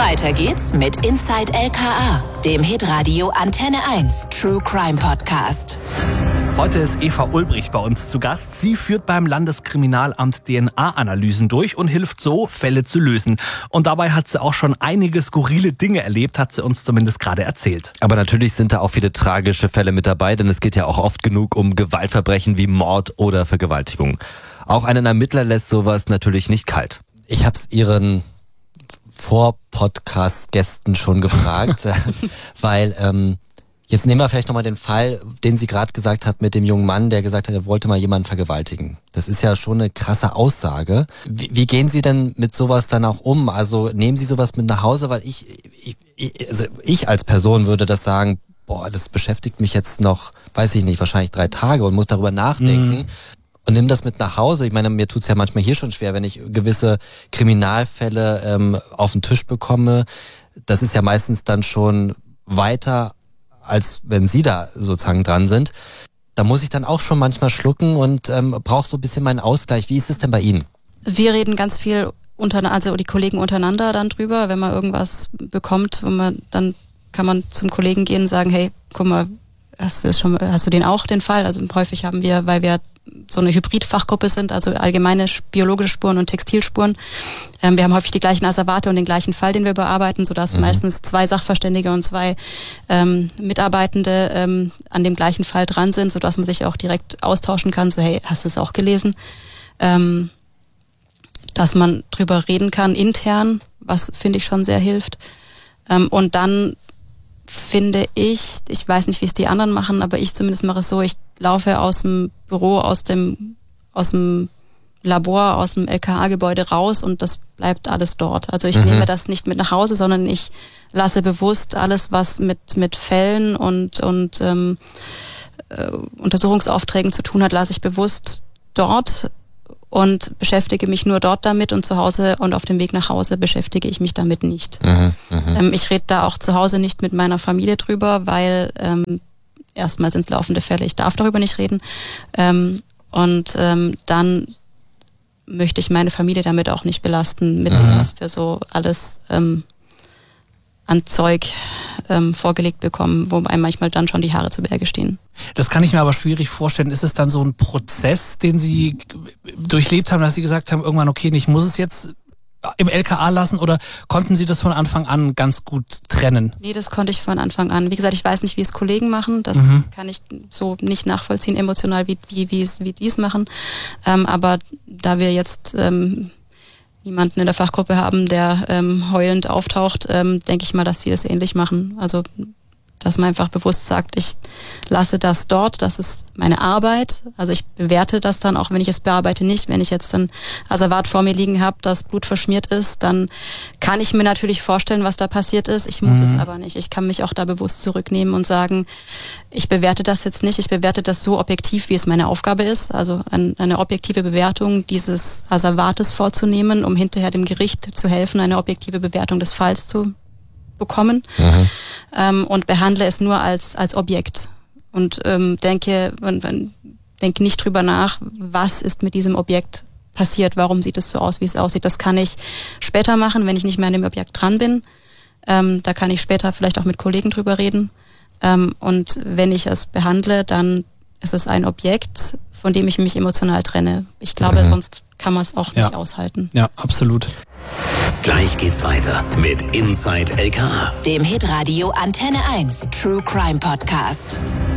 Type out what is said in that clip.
Weiter geht's mit Inside LKA, dem Hitradio Antenne 1 True Crime Podcast. Heute ist Eva Ulbricht bei uns zu Gast. Sie führt beim Landeskriminalamt DNA-Analysen durch und hilft so, Fälle zu lösen. Und dabei hat sie auch schon einige skurrile Dinge erlebt, hat sie uns zumindest gerade erzählt. Aber natürlich sind da auch viele tragische Fälle mit dabei, denn es geht ja auch oft genug um Gewaltverbrechen wie Mord oder Vergewaltigung. Auch einen Ermittler lässt sowas natürlich nicht kalt. Ich habe es Ihren Vor-Podcast-Gästen schon gefragt, weil jetzt nehmen wir vielleicht nochmal den Fall, den sie gerade gesagt hat mit dem jungen Mann, der gesagt hat, er wollte mal jemanden vergewaltigen. Das ist ja schon eine krasse Aussage. Wie gehen Sie denn mit sowas dann auch um? Also nehmen Sie sowas mit nach Hause? Weil ich als Person würde das sagen, boah, das beschäftigt mich jetzt noch, weiß ich nicht, wahrscheinlich 3 Tage und muss darüber nachdenken. Und nimm das mit nach Hause. Ich meine, mir tut's ja manchmal hier schon schwer, wenn ich gewisse Kriminalfälle auf den Tisch bekomme. Das ist ja meistens dann schon weiter, als wenn Sie da sozusagen dran sind. Da muss ich dann auch schon manchmal schlucken und brauche so ein bisschen meinen Ausgleich. Wie ist es denn bei Ihnen? Wir reden ganz viel also die Kollegen untereinander dann drüber, wenn man irgendwas bekommt, dann kann man zum Kollegen gehen und sagen, hey, guck mal, hast du den auch, den Fall? Also häufig haben wir, weil wir so eine Hybrid-Fachgruppe sind, also allgemeine biologische Spuren und Textilspuren. Wir haben häufig die gleichen Asservate und den gleichen Fall, den wir bearbeiten, sodass meistens 2 Sachverständige und 2 Mitarbeitende an dem gleichen Fall dran sind, sodass man sich auch direkt austauschen kann, so hey, hast du es auch gelesen? Dass man drüber reden kann intern, was finde ich schon sehr hilft. Und dann finde ich weiß nicht, wie es die anderen machen, aber ich zumindest mache es so, ich laufe aus dem Büro, aus dem Labor, aus dem LKA-Gebäude raus und das bleibt alles dort. Also ich nehme das nicht mit nach Hause, sondern ich lasse bewusst alles, was mit Fällen und Untersuchungsaufträgen zu tun hat, lasse ich bewusst dort und beschäftige mich nur dort damit und zu Hause und auf dem Weg nach Hause beschäftige ich mich damit nicht. Ich rede da auch zu Hause nicht mit meiner Familie drüber, weil erstmal sind es laufende Fälle, ich darf darüber nicht reden dann möchte ich meine Familie damit auch nicht belasten, mit dem, was wir so alles an Zeug vorgelegt bekommen, wo einem manchmal dann schon die Haare zu Berge stehen. Das kann ich mir aber schwierig vorstellen. Ist es dann so ein Prozess, den Sie durchlebt haben, dass Sie gesagt haben, irgendwann, okay, ich muss es jetzt im LKA lassen, oder konnten Sie das von Anfang an ganz gut trennen? Nee, das konnte ich von Anfang an. Wie gesagt, ich weiß nicht, wie es Kollegen machen. Das kann ich so nicht nachvollziehen, emotional, wie die es machen. Aber da wir jetzt niemanden in der Fachgruppe haben, der heulend auftaucht, denke ich mal, dass sie das ähnlich machen. Also dass man einfach bewusst sagt, ich lasse das dort, das ist meine Arbeit. Also ich bewerte das dann, auch wenn ich es bearbeite, nicht. Wenn ich jetzt ein Asservat vor mir liegen habe, das Blut verschmiert ist, dann kann ich mir natürlich vorstellen, was da passiert ist. Ich muss es aber nicht. Ich kann mich auch da bewusst zurücknehmen und sagen, ich bewerte das jetzt nicht. Ich bewerte das so objektiv, wie es meine Aufgabe ist. Also eine objektive Bewertung dieses Asservates vorzunehmen, um hinterher dem Gericht zu helfen, eine objektive Bewertung des Falls zu bekommen und behandle es nur als Objekt und denke nicht drüber nach, was ist mit diesem Objekt passiert, warum sieht es so aus, wie es aussieht. Das kann ich später machen, wenn ich nicht mehr an dem Objekt dran bin. Da kann ich später vielleicht auch mit Kollegen drüber reden. Und wenn ich es behandle, dann ist es ein Objekt, von dem ich mich emotional trenne. Ich glaube, sonst kann man es auch nicht aushalten. Ja, absolut. Gleich geht's weiter mit Inside LKA, dem Hitradio Antenne 1 True Crime Podcast.